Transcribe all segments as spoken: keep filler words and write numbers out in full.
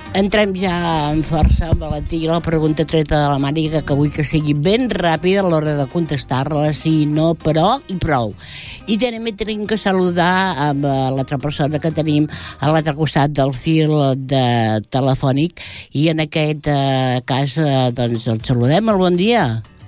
Entrem ja amb força, amb Valentí, la pregunta treta de la màniga, que vull que sigui ben ràpida a l'hora de contestar-la, sí, no, però i prou. I també tenim que saludar amb l'altra persona que tenim a l'altre costat del fil de telefònic, i en aquest eh, cas eh, doncs el saludem. El bon dia.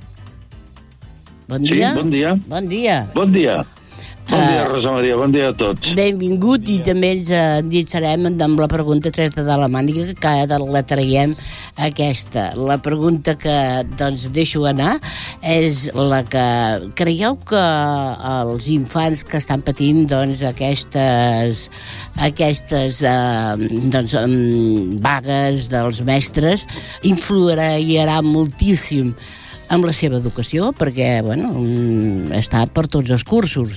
Bon dia. Sí, bon dia. Bon dia. Bon dia. Bon dia, Rosa Maria, bon dia a tots. Benvingut, i també ens endinsarem amb la pregunta treta de la màniga, que cada la traiem aquesta. La pregunta que doncs deixo anar és la que creieu que els infants que estan patint doncs aquestes aquestes eh, doncs, vagues dels mestres influirà moltíssim amb la seva educació, perquè, bueno, està per tots els cursos.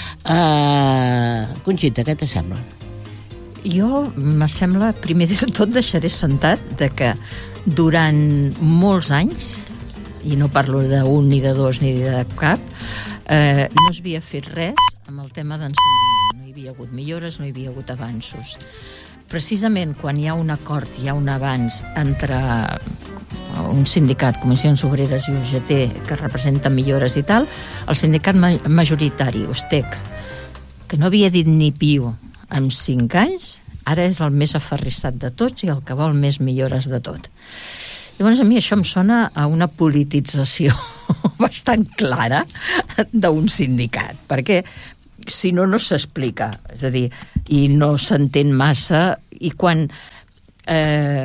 Uh, Conxita, què te sembla? Jo, m'assembla, primer de tot deixaré sentat de que durant molts anys, i no parlo d'un ni de dos ni de cap, eh, no es havia fet res amb el tema d'ensenyament. No hi havia hagut millores, no hi havia hagut avanços. Precisament quan hi ha un acord, hi ha un avanç entre un sindicat, Comissions Obreres i U G T, que representen millores i tal, el sindicat majoritari, U S T E C, que no havia dit ni piu en cinc anys, ara és el més aferrissat de tots i el que vol més millores de tot. Llavors, a mi això em sona a una politització bastant clara d'un sindicat, perquè si no, no s'explica. És a dir, i no s'entén massa, i quan eh,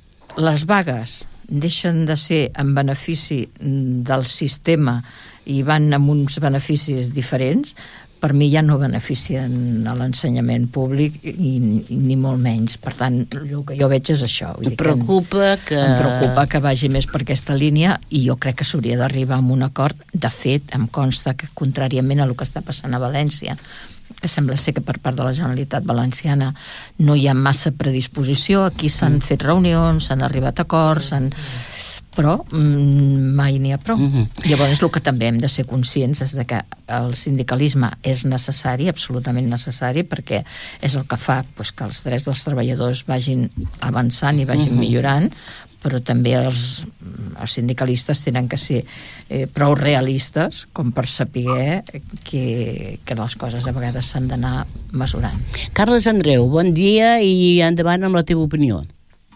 les vagues deixen de ser en benefici del sistema i van amb uns beneficis diferents, per mi ja no beneficien a l'ensenyament públic i, i ni molt menys. Per tant, el que jo veig és això. Vull em preocupa que... Em preocupa que vagi més per aquesta línia, i jo crec que s'hauria d'arribar a un acord. De fet, em consta que, contràriament a el que està passant a València, que sembla ser que per part de la Generalitat Valenciana no hi ha massa predisposició, aquí s'han mm. fet reunions, s'han arribat a acords, s'han... però mm, mai n'hi ha prou. Mm-hmm. Llavors, el que també hem de ser conscients és de que el sindicalisme és necessari, absolutament necessari, perquè és el que fa pues, que els drets dels treballadors vagin avançant i vagin mm-hmm. millorant, però també els, els sindicalistes tenen que ser eh, prou realistes com per saber que, que les coses a vegades s'han d'anar mesurant. Carles Andreu, bon dia i endavant amb la teva opinió.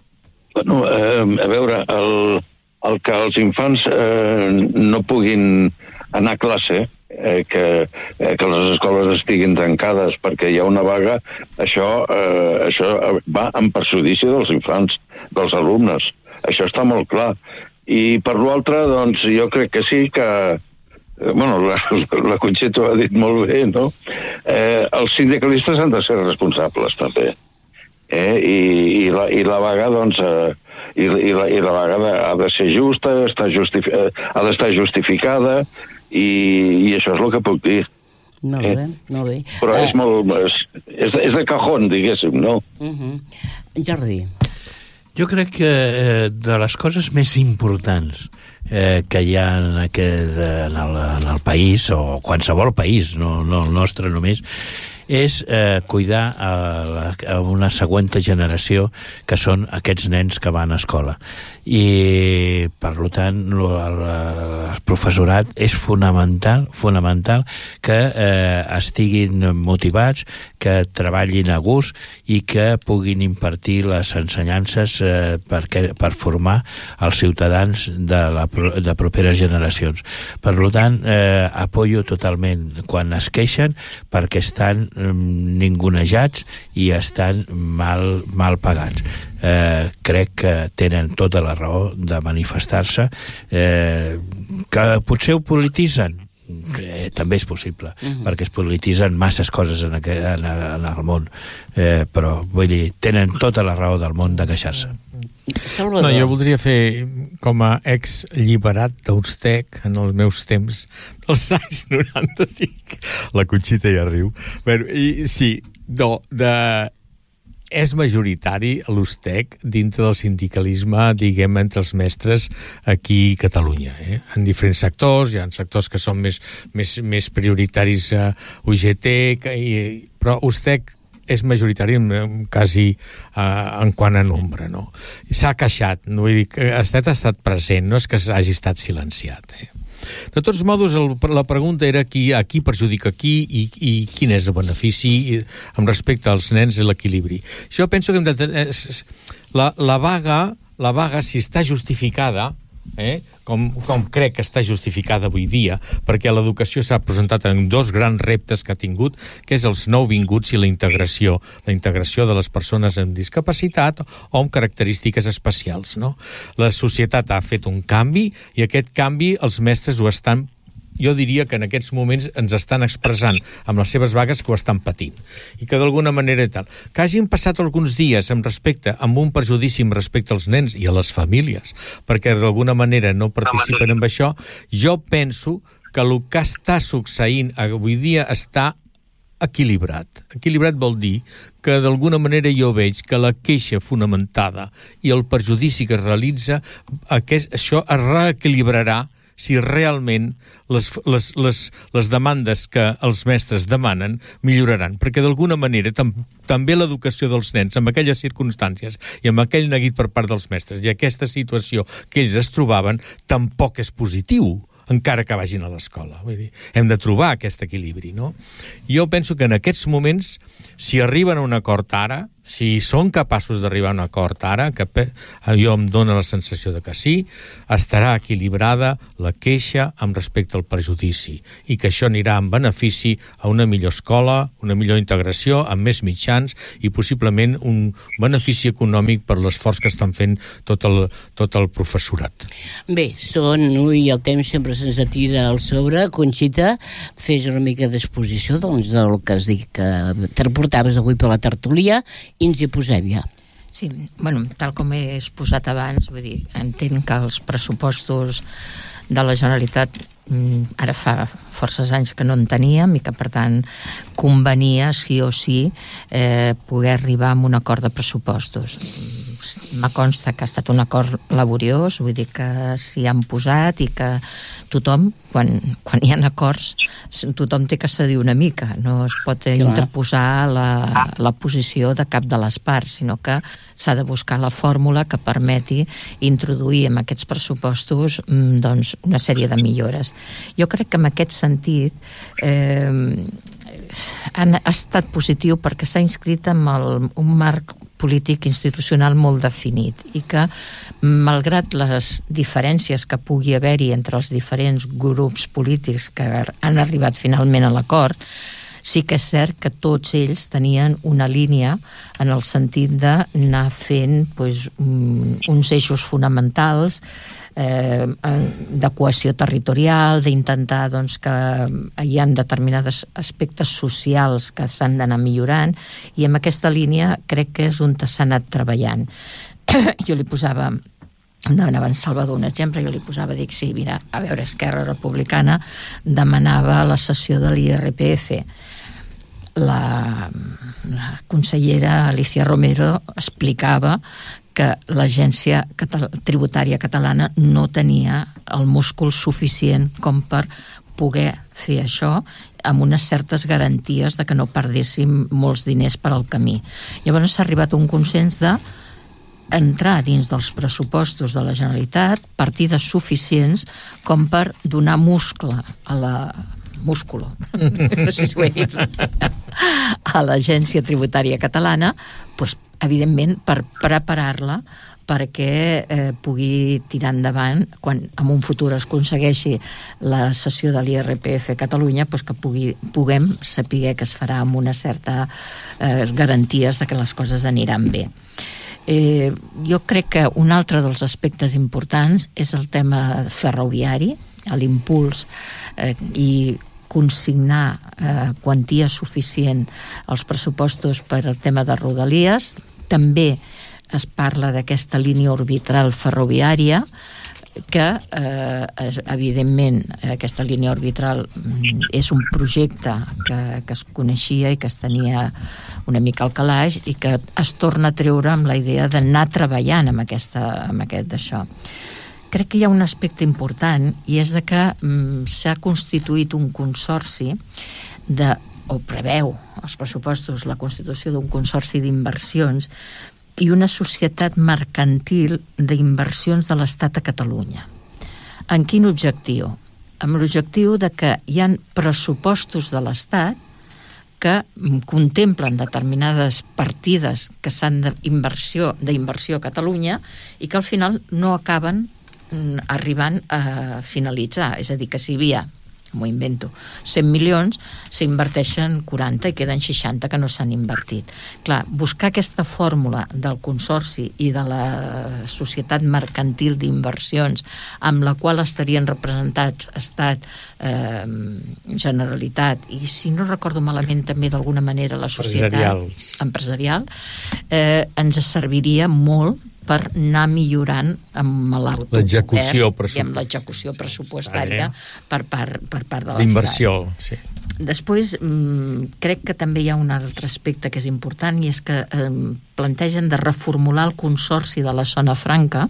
Bueno, eh, a veure, el, el que els infants eh, no puguin anar a classe, eh, que, eh, que les escoles estiguin tancades perquè hi ha una vaga, això, eh, això va en perjudici dels infants, dels alumnes. Això està molt clar. I per l'altre, doncs, jo crec que sí que... Eh, bueno, la, la Conxita ho ha dit molt bé, no? Eh, els sindicalistes han de ser responsables, també. Eh? I, i, la, I la vaga, doncs... Eh, i, i, la, i la vaga ha de ser justa, està justifi, ha d'estar justificada, i, i això és el que puc dir. Molt eh? bé, molt bé. Però uh, és molt... És, és, és de cajón, diguéssim, no? Uh-huh. Jordi. Jo crec que eh, de les coses més importants eh, que hi ha en, aquest, en, el, en el país, o qualsevol país, no, no el nostre només, és eh, cuidar a, la, a una següent generació, que són aquests nens que van a escola. I, per tant, el, el professorat és fonamental, fonamental que eh, estiguin motivats, que treballin a gust i que puguin impartir les ensenyances eh, perquè, per formar els ciutadans de, la, de properes generacions. Per tant, eh, apoyo totalment quan es queixen perquè estan ningunejats i estan mal, mal pagats. Eh, crec que tenen tota la raó de manifestar-se, eh, que potser ho polititzen, eh, també és possible, uh-huh. perquè es polititzen masses coses en, aqu en, en el món, eh, però vull dir, tenen tota la raó del món de queixar-se. No, jo voldria fer, com a ex-lliberat d'U S T E C en els meus temps dels anys noranta-cinc, la Conxita ja riu. Bueno, i sí, no, de... és majoritari l'U S T E C dintre del sindicalisme, diguem, entre els mestres aquí a Catalunya. Eh? En diferents sectors, hi ha sectors que són més, més, més prioritaris a U G T, que, i, però U S T E C és majoritari quasi uh, en quant a nombre, no? S'ha queixat, no vull dir que ha estat, ha estat present, no és que hagi estat silenciat, eh? De tots modos, el, la pregunta era qui, a qui perjudica qui i, i quin és el benefici amb respecte als nens i l'equilibri. Jo penso que hem de... La, la vaga, la vaga, si està justificada, eh, com, com crec que està justificada avui dia, perquè l'educació s'ha presentat en dos grans reptes que ha tingut, que és els nouvinguts i la integració, la integració de les persones amb discapacitat o amb característiques especials, no? La societat ha fet un canvi i aquest canvi els mestres ho estan, jo diria que en aquests moments ens estan expressant amb les seves vagues que ho estan patint i que d'alguna manera i tal. Que hagin passat alguns dies amb respecte, amb un perjudici amb respecte als nens i a les famílies, perquè d'alguna manera no participen en això, jo penso que el que està succeint avui dia està equilibrat. Equilibrat vol dir que d'alguna manera jo veig que la queixa fonamentada i el perjudici que es realitza, aquest, això es reequilibrarà si realment les, les, les, les demandes que els mestres demanen milloraran, perquè d'alguna manera tam, també l'educació dels nens amb aquelles circumstàncies i amb aquell neguit per part dels mestres i aquesta situació que ells es trobaven tampoc és positiu, encara que vagin a l'escola. Vull dir, hem de trobar aquest equilibri, no? Jo penso que en aquests moments, si arriben a un acord ara, si són capaços d'arribar a un acord ara, que jo em dóna la sensació de que sí, estarà equilibrada la queixa amb respecte al perjudici i que això anirà en benefici a una millor escola, una millor integració, amb més mitjans i possiblement un benefici econòmic per l'esforç que estan fent tot el, tot el professorat. Bé, són, ui, el temps sempre se'ns atira al sobre. Conxita, fes una mica d'exposició doncs, del que has dit que te reportaves avui per la tertúlia i ens hi posem ja. Sí, bueno, tal com he exposat abans, vull dir, entenc que els pressupostos de la Generalitat ara fa forces anys que no en teníem i que per tant convenia sí o sí eh, poder arribar a un acord de pressupostos. Me consta que ha estat un acord laboriós, vull dir que s'hi han posat i que tothom, quan, quan hi ha acords, tothom té que cedir una mica, no es pot interposar la, la posició de cap de les parts, sinó que s'ha de buscar la fórmula que permeti introduir en aquests pressupostos doncs, una sèrie de millores. Jo crec que en aquest sentit eh, ha estat positiu perquè s'ha inscrit en el, un marc polític institucional molt definit i que, malgrat les diferències que pugui haver-hi entre els diferents grups polítics que han arribat finalment a l'acord, sí que és cert que tots ells tenien una línia en el sentit d'anar fent pues, uns eixos fonamentals eh, de cohesió territorial, d'intentar doncs, que hi ha determinats aspectes socials que s'han d'anar millorant i en aquesta línia crec que és on s'ha anat treballant. Jo li posava demanava en Salvador un exemple, jo li posava, dic, sí, mira, a veure, Esquerra Republicana demanava la cessió de l'I R P F. La, la consellera Alicia Romero explicava que l'Agència Catal- Tributària Catalana no tenia el múscul suficient com per poder fer això amb unes certes garanties de que no perdéssim molts diners per al camí. Llavors s'ha arribat a un consens de entrar dins dels pressupostos de la Generalitat partides suficients com per donar muscle a la músculo, no sé si ho he dit, a l'Agència Tributària Catalana, doncs, evidentment, per preparar-la perquè eh, pugui tirar endavant, quan en un futur es aconsegueixi la cessió de l'I R P F a Catalunya, doncs que pugui, puguem saber que es farà amb una certa eh, garanties de que les coses aniran bé. Eh, jo crec que un altre dels aspectes importants és el tema ferroviari, l'impuls eh, i consignar eh, quantia suficient als pressupostos per al tema de Rodalies. També es parla d'aquesta línia orbital ferroviària que, eh, evidentment, aquesta línia orbital és un projecte que, que es coneixia i que es tenia una mica al calaix i que es torna a treure amb la idea d'anar treballant amb, aquesta, amb aquest d'això. Crec que hi ha un aspecte important i és de que mm, s'ha constituït un consorci de o preveu els pressupostos la constitució d'un consorci d'inversions i una societat mercantil d'inversions de l'Estat a Catalunya. En quin objectiu? Amb l'objectiu de que hi ha pressupostos de l'Estat que contemplen determinades partides que s'han d'inversió d'inversió a Catalunya i que al final no acaben arribant a finalitzar. És a dir, que si hi havia, m'ho invento, cent milions, s'inverteixen quaranta i queden seixanta que no s'han invertit. Clar, buscar aquesta fórmula del consorci i de la societat mercantil d'inversions amb la qual estarien representats Estat, eh, Generalitat i, si no recordo malament, també d'alguna manera la societat empresarial, eh, ens serviria molt per anar millorant amb l'execució amb l'execució pressupostària per part, per part de l'Estat. L'inversió, sí. Després, crec que també hi ha un altre aspecte que és important i és que eh, plantegen de reformular el consorci de la zona franca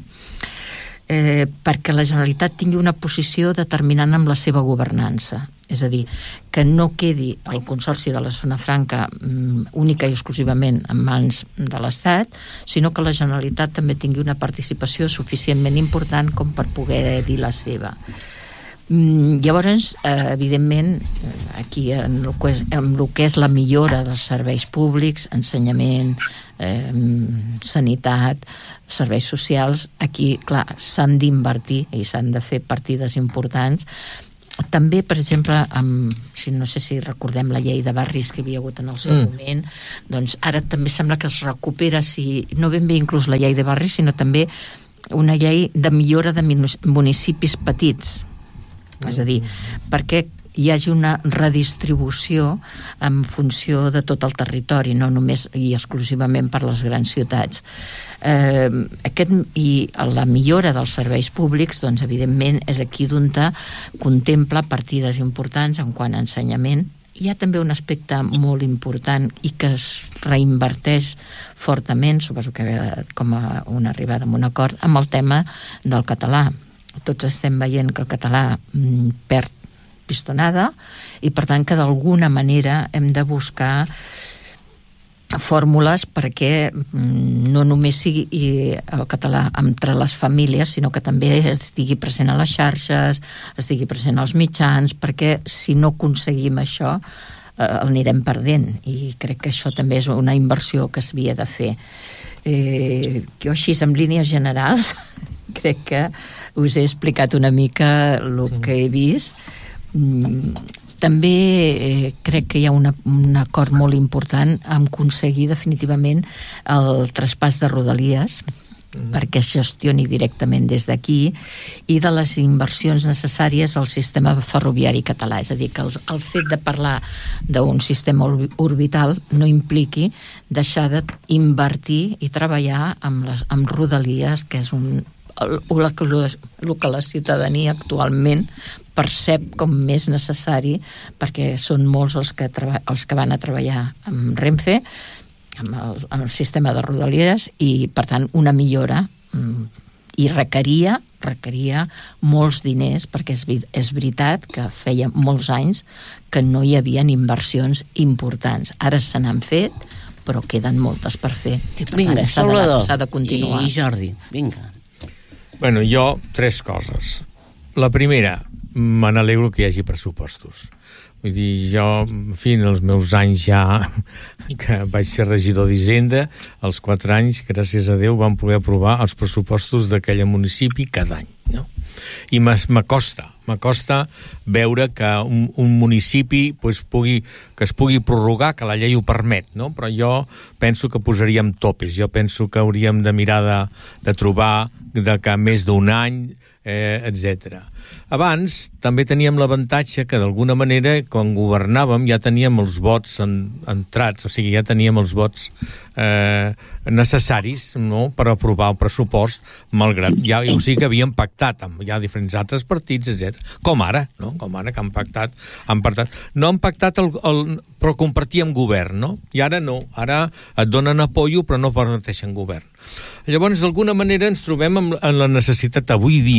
eh, perquè la Generalitat tingui una posició determinant amb la seva governança. És a dir, que no quedi el consorci de la zona franca um, única i exclusivament en mans de l'Estat, sinó que la Generalitat també tingui una participació suficientment important com per poder dir la seva. Um, llavors, eh, evidentment, aquí en el, que és, en el que és la millora dels serveis públics, ensenyament, eh, sanitat, serveis socials, aquí, clar, s'han d'invertir i s'han de fer partides importants. També, per exemple, amb, si no sé si recordem la llei de barris que hi havia hagut en el seu mm. moment, doncs ara també sembla que es recupera, si no ben bé inclús la llei de barris, sinó també una llei de millora de municipis petits. Mm. És a dir, perquè hi hagi una redistribució en funció de tot el territori, no només i exclusivament per les grans ciutats. Eh, aquest, i la millora dels serveis públics, doncs, evidentment, és aquí d'on contempla partides importants en quant a ensenyament. Hi ha també un aspecte molt important i que es reinverteix fortament, suposo que com a una arribada a un acord, amb el tema del català. Tots estem veient que el català mm, perd pistonada i per tant que d'alguna manera hem de buscar fórmules perquè no només sigui el català entre les famílies, sinó que també estigui present a les xarxes, estigui present als mitjans, perquè si no aconseguim això el anirem perdent i crec que això també és una inversió que s'havia de fer. Eh, jo així, en línies generals, crec que us he explicat una mica el que he vist. Mm, també eh, crec que hi ha una, un acord molt important en aconseguir definitivament el traspàs de Rodalies mm. perquè es gestioni directament des d'aquí i de les inversions necessàries al sistema ferroviari català. És a dir, que el, el fet de parlar d'un sistema orbital no impliqui deixar d'invertir i treballar amb, les, amb Rodalies, que és un el, el que la ciutadania actualment percep com més necessari perquè són molts els que, treba, els que van a treballar amb Renfe, amb el, amb el sistema de Rodalies i, per tant, una millora i requeria, requeria molts diners perquè és, és veritat que feia molts anys que no hi havia inversions importants. Ara se n'han fet, però queden moltes per fer. I, per vinga, tant, s'ha Salvador, de, s'ha de continuar. I Jordi, vinga. Bueno, jo, tres coses. La primera, me n'alegro que hi hagi pressupostos. Vull dir, jo, en fi, en els meus anys ja que vaig ser regidor d'Hisenda, als quatre anys, gràcies a Déu, vam poder aprovar els pressupostos d'aquell municipi cada any, no? I m'acosta, m'acosta veure que un, un municipi pues, pugui, que es pugui prorrogar, que la llei ho permet, no? Però jo penso que posaríem topes, jo penso que hauríem de mirar de, de trobar de que més d'un any, eh, etcètera. Abans també teníem l'avantatge que d'alguna manera quan governàvem ja teníem els vots en, entrats, o sigui, ja teníem els vots eh, necessaris, no?, per aprovar el pressupost, malgrat ja, o sigui que havíem pactat amb ja diferents altres partits, etcètera. Com ara, no? Com ara que han pactat, han pactat. No han pactat el, el, però compartíem govern, no? I ara no, ara et donen apoyo però no parteixen govern. Llavors, d'alguna manera ens trobem en la necessitat avui dia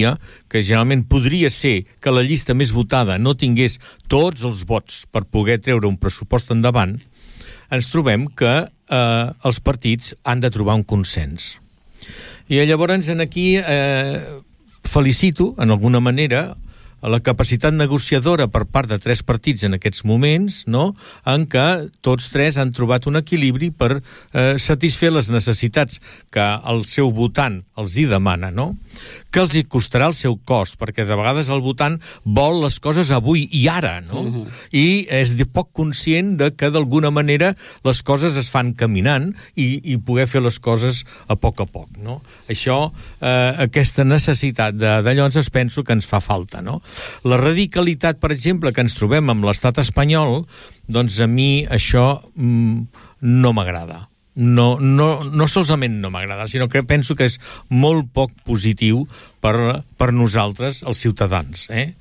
Catalunya, que generalment podria ser que la llista més votada no tingués tots els vots per poder treure un pressupost endavant, ens trobem que eh, els partits han de trobar un consens. I llavors en aquí eh, felicito, en alguna manera, la capacitat negociadora per part de tres partits en aquests moments, no?, en què tots tres han trobat un equilibri per eh, satisfer les necessitats que el seu votant els hi demana, no?, que els hi costarà el seu cost, perquè de vegades el votant vol les coses avui i ara, no?, uh-huh. i és de poc conscient de que d'alguna manera les coses es fan caminant i, i poder fer les coses a poc a poc, no? Això, eh, aquesta necessitat de, de llavors es penso que ens fa falta, no? La radicalitat, per exemple, que ens trobem amb l'estat espanyol, doncs a mi això mm, no m'agrada. No, no, no solament no m'agrada, sinó que penso que és molt poc positiu per, per nosaltres, els ciutadans. Eh?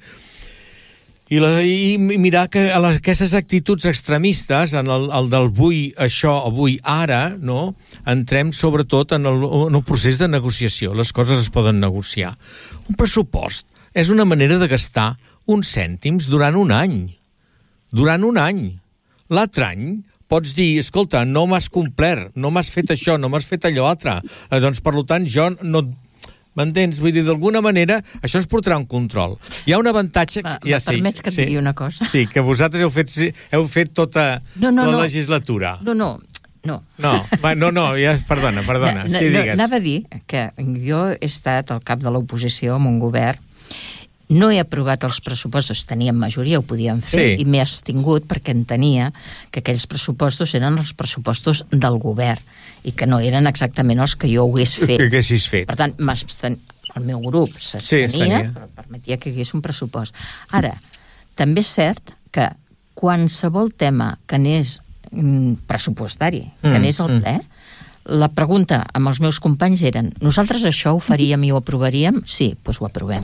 I, la, I mirar que a les, aquestes actituds extremistes, en el, el del vull això, avui ara, no? Entrem sobretot en el, en el procés de negociació. Les coses es poden negociar. Un pressupost és una manera de gastar uns cèntims durant un any. Durant un any. L'altre any pots dir, escolta, no m'has complert, no m'has fet això, no m'has fet allò altre. Eh, doncs, per tant, jo no... M'entens? Vull dir, d'alguna manera, això ens portarà un control. Hi ha un avantatge... Va, ja me sí, permets que et sí, digui una cosa? Sí, que vosaltres heu fet, heu fet tota no, no, la no. legislatura. No, no, no. No, va, no, no, ja, perdona, perdona. No, Sí, no, digues. anava a dir que jo he estat al cap de l'oposició amb un govern. No he aprovat els pressupostos, teníem majoria, ho podíem fer, Sí. i m'he abstingut perquè entenia que aquells pressupostos eren els pressupostos del govern i que no eren exactament els que jo hagués fet. Que haguessis fet. Per tant, m'absten... el meu grup s'abstenia, Sí, s'abstenia. però permetia que hi hagués un pressupost. Ara, també és cert que qualsevol tema que anés mm, pressupostari, que Mm, anés al ple, la pregunta amb els meus companys eren: nosaltres això ho faríem i ho aprovaríem? Sí, doncs ho aprovem.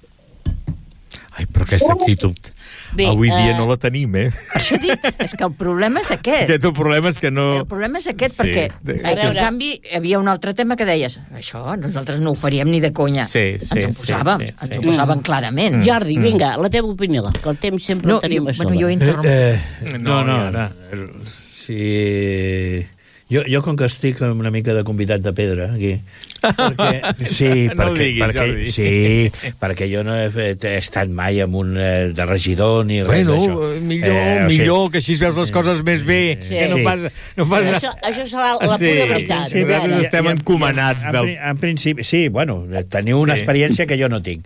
Ai, però aquesta actitud Bé, avui dia eh, no la tenim, eh? Per això dic, és que el problema és aquest. Aquest el problema és que no... El problema és aquest, Sí, perquè de- a veure. en canvi hi havia un altre tema que deies, això nosaltres no ho faríem ni de conya. Sí, sí, ens ho sí, posàvem, sí, sí. ens ho posàvem clarament. Jordi, vinga, la teva opinió, que el temps sempre No, el tenim jo, a sobre. bueno, jo interrompo. Eh, no, no, i ara? sí... Jo, jo com que estic amb una mica de convidat de pedra aquí, perquè, sí, No ho perquè, diguis, perquè, Jordi. sí, perquè jo no he, fet, he estat mai amb un eh, de regidor ni res Bueno, d'això. millor, Eh, o sigui, millor, que així veus les coses més bé, Sí. que no Sí. pas... No pas Això, això serà la Sí, pura veritat. sí, a veure. nosaltres estem encomanats en, del... pri- en principi, sí, bueno, teniu una Sí. experiència que jo no tinc.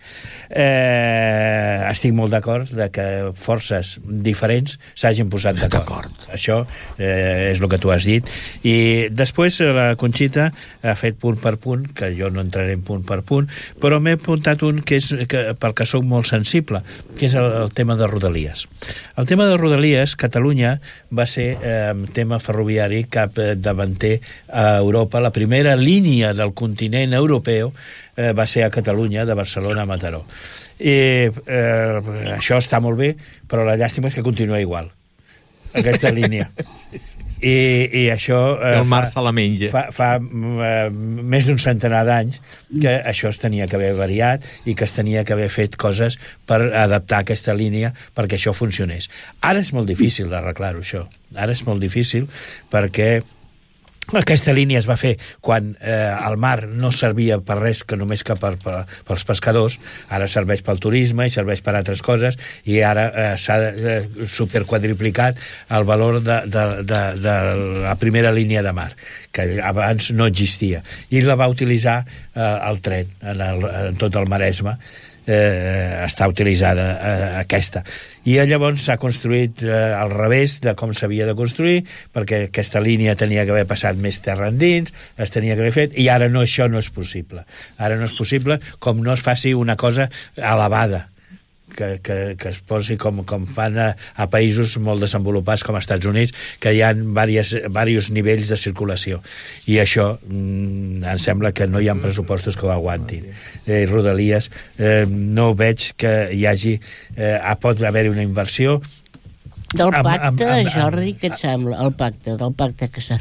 Eh, estic molt d'acord de que forces diferents s'hagin posat d'acord. Això eh, és el que tu has dit. I després la Conxita ha fet punt per punt, que jo no entraré en punt per punt, però m'he apuntat un que és que, pel que soc molt sensible, que és el, el tema de Rodalies. El tema de Rodalies, Catalunya va ser eh, tema ferroviari cap eh, davanter a Europa. La primera línia del continent europeu eh, va ser a Catalunya, de Barcelona a Mataró. I eh, això està molt bé, però la llàstima és que continua igual, aquesta línia. Sí, sí, sí. I, i això... Eh, El mar se la menja. Fa, fa eh, més d'un centenar d'anys que això es tenia que haver variat i que es tenia que haver fet coses per adaptar aquesta línia perquè això funcionés. Ara és molt difícil d'arreglar-ho, això. Ara és molt difícil perquè aquesta línia es va fer quan eh, el mar no servia per res que només que per, per, pels pescadors. Ara serveix pel turisme i serveix per altres coses i ara eh, s'ha eh, superquadriplicat el valor de, de, de, de la primera línia de mar, que abans no existia, i la va utilitzar eh, el tren en, el, en tot el Maresme. Eh, està utilitzada eh, aquesta, i llavors s'ha construït eh, al revés de com s'havia de construir, perquè aquesta línia tenia que haver passat més terra endins, es tenia que haver fet, i ara no, això no és possible. Ara no és possible, com no es faci una cosa elevada, que, que, que es posi com, com fan a, a països molt desenvolupats com als Estats Units, que hi ha diversos nivells de circulació, i això mm, em sembla que no hi ha pressupostos que ho aguantin. Eh, Rodalies, eh, no veig que hi hagi eh, pot haver-hi una inversió Del amb- pacte, amb- amb- Jordi, què et sembla? El pacte, del pacte que s'ha fet.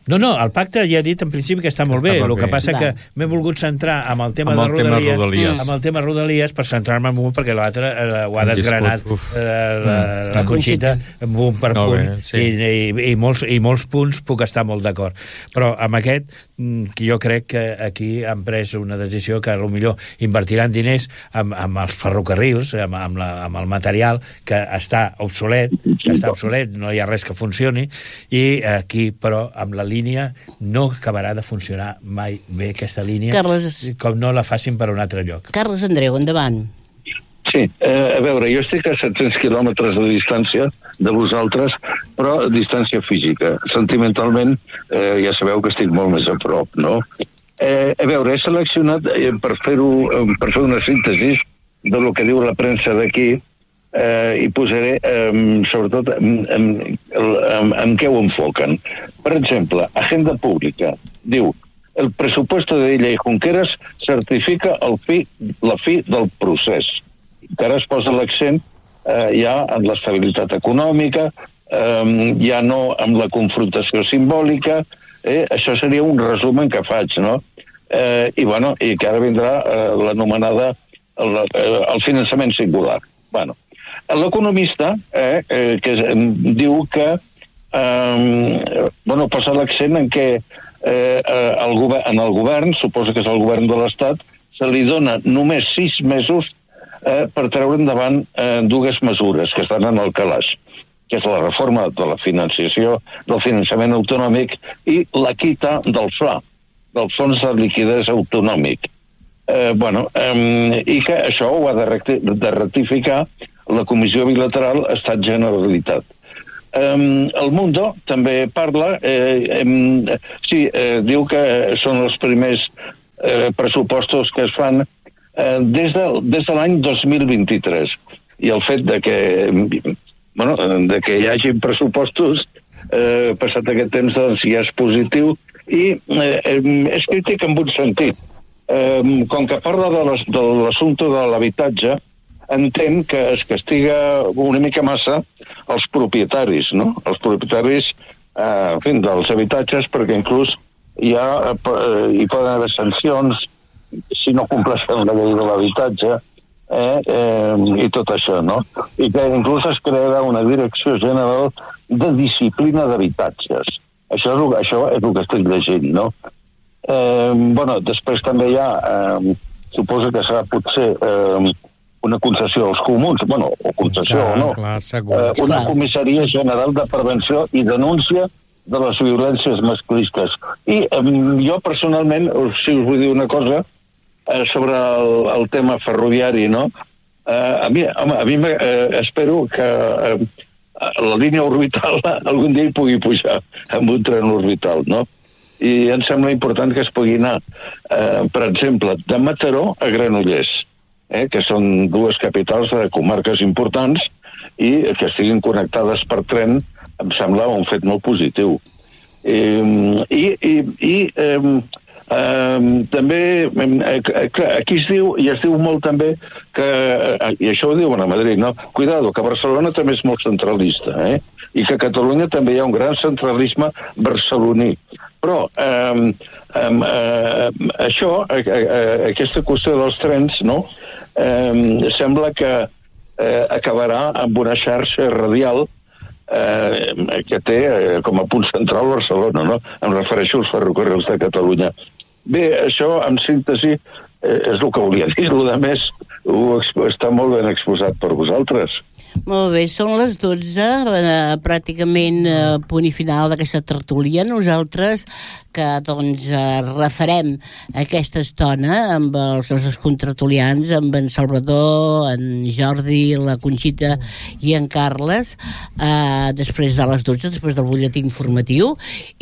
No, no, el pacte ja he dit en principi que està molt bé, el que passa que m'he volgut centrar amb el tema de Rodalies, amb el tema Rodalies per centrar-me en un, perquè l'altre ho ha desgranat la Conxita punt per punt, i molts punts puc estar molt d'acord. Però amb aquest, jo crec que aquí han pres una decisió que potser invertiran diners amb els ferrocarrils, amb el material que està obsolet, que està obsolet, no hi ha res que funcioni, i aquí, però, amb la línia no acabarà de funcionar mai bé aquesta línia, Carles... com no la facin per un altre lloc. Carles Andreu, endavant. Sí, eh, a veure, jo estic a set-cents quilòmetres de distància de vosaltres, però distància física. Sentimentalment, eh, ja sabeu que estic molt més a prop, no? Eh, a veure, he seleccionat eh, per fer-ho, eh, per fer una síntesi de lo que diu la premsa d'aquí, Eh, i posaré eh, sobretot en, en, en, en què ho enfoquen. Per exemple, Agenda Pública diu: el presupuesto de Illa y Junqueras certifica el fi, la fi del procés. Encara es posa l'accent eh, ja en l'estabilitat econòmica, eh, ja no amb la confrontació simbòlica. Eh, això seria un resumen que faig, no? Eh, i bueno, i que ara vindrà eh, l'anomenada el, el finançament singular. Bueno, l'economista eh, eh, que eh, diu que eh, bueno, posa l'accent en què eh, el govern, en el govern, suposo que és el govern de l'Estat, se li dona només sis mesos eh, per treure endavant eh, dues mesures que estan en el calaix, que és la reforma de la financiació, del finançament autonòmic i la quita del F L A, del Fons de Liquiditat Autonòmic. Eh, bueno, eh, i que això ho ha de, recti de rectificar la Comissió Bilateral Estat-Generalitat. Um, el Mundo també parla, eh, um, sí, eh, diu que són els primers eh, pressupostos que es fan eh, des de, des de l'any dos mil vint-i-tres. I el fet de que, bueno, de que hi hagi pressupostos eh, passat aquest temps, doncs ja és positiu i eh, és crític en un sentit. Eh, com que parla de l'assumpte de l'habitatge, entén que es castiga una mica massa els propietaris, no? Els propietaris eh, en fi, dels habitatges, perquè inclús hi, ha, eh, hi poden haver sancions si no compleixen la llei de l'habitatge eh, eh, i tot això, no? I que inclús es crearà una direcció general de disciplina d'habitatges. Això, això és el que estic llegint, no? Eh, bueno, després també hi ha, eh, suposo que serà potser... Eh, una concessió als comuns, bueno, o concessió clar, o no, clar, eh, una comissaria general de prevenció i denúncia de les violències masclistes. I eh, jo personalment, si us vull dir una cosa, eh, sobre el, el tema ferroviari, no? Eh, a mi, home, a mi eh, espero que eh, la línia orbital algun dia hi pugui pujar amb un tren orbital, no? I em sembla important que es pugui anar, eh, per exemple, de Mataró a Granollers, Eh, que són dues capitals de comarques importants i que estiguin connectades per tren em sembla un fet molt positiu. Eh, I i, i eh, eh, també eh, aquí es diu, i es diu molt també que, eh, i això ho diuen a Madrid, no? Cuidado, que Barcelona també és molt centralista, eh? I que a Catalunya també hi ha un gran centralisme barceloní. Però eh, eh, eh, això, eh, eh, aquesta qüestió dels trens, no?, Eh, sembla que eh, acabarà amb una xarxa radial eh, que té eh, com a punt central Barcelona, no? Em refereixo als ferrocarrils de Catalunya. Bé, això, en síntesi, eh, és el que volia dir. El que més ho està molt ben exposat per vosaltres. Molt bé, són les dotze, eh, pràcticament eh, punt i final d'aquesta tertúlia. Nosaltres que doncs eh, refarem aquesta estona amb els nostres contratulians, amb en Salvador, en Jordi, la Conxita i en Carles, eh, després de les dotze, després del butlletí informatiu.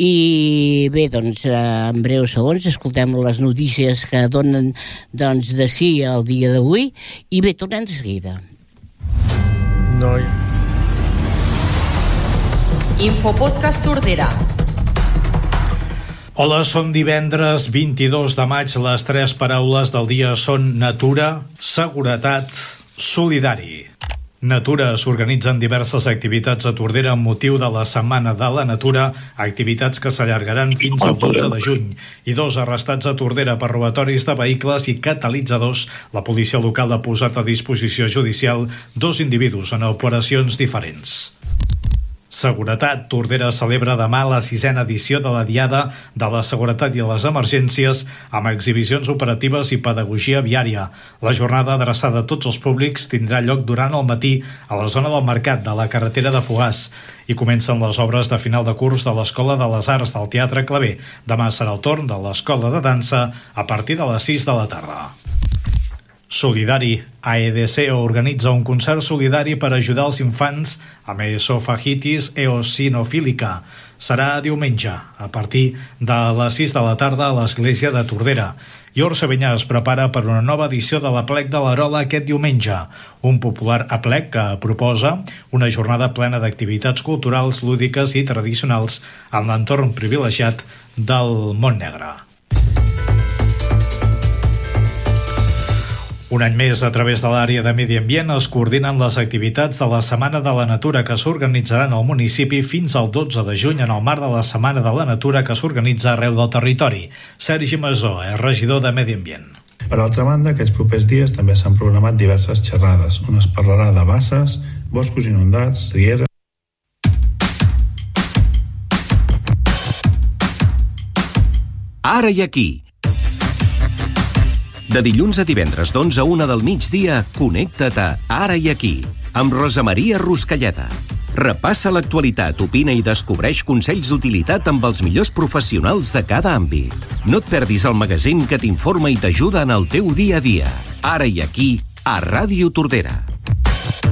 I bé, doncs, eh, en breus segons escoltem les notícies que donen doncs, de sí el dia d'avui. I bé, tornem de seguida. No. Infopodcast Tordera. Hola, som divendres vint-i-dos de maig. Les tres paraules del dia són natura, seguretat, solidari. Natura s'organitzen diverses activitats a Tordera amb motiu de la Setmana de la Natura, activitats que s'allargaran fins al dotze de juny. I dos arrestats a Tordera per robatoris de vehicles i catalitzadors. La policia local ha posat a disposició judicial dos individus en operacions diferents. Seguretat. Tordera celebra demà la sisena edició de la Diada de la Seguretat i les Emergències amb exhibicions operatives i pedagogia viària. La jornada adreçada a tots els públics tindrà lloc durant el matí a la zona del Mercat de la carretera de Fogars i comencen les obres de final de curs de l'Escola de les Arts del Teatre Claver. Demà serà el torn de l'Escola de Dansa a partir de les sis de la tarda. Solidari. A E D C organitza un concert solidari per ajudar els infants amb esofagitis eosinofílica. Serà diumenge, a partir de les sis de la tarda a l'església de Tordera. I Orsa Benyà es prepara per una nova edició de l'Aplec de l'Arola aquest diumenge, un popular aplec que proposa una jornada plena d'activitats culturals, lúdiques i tradicionals en l'entorn privilegiat del Montnegre. Un any més, a través de l'àrea de Medi Ambient, es coordinen les activitats de la Setmana de la Natura que s'organitzaran al municipi fins al dotze de juny en el marc de la Setmana de la Natura que s'organitza arreu del territori. Sergi Masó és regidor de Medi Ambient. Per altra banda, aquests propers dies també s'han programat diverses xerrades, on es parlarà de basses, boscos inundats, rieres... Ara i aquí. De dilluns a divendres d'onze a una del migdia, connecta't a Ara i Aquí, amb Rosa Maria Ruscalleda. Repassa l'actualitat, opina i descobreix consells d'utilitat amb els millors professionals de cada àmbit. No et perdis el magazín que t'informa i t'ajuda en el teu dia a dia. Ara i Aquí, a Ràdio Tordera.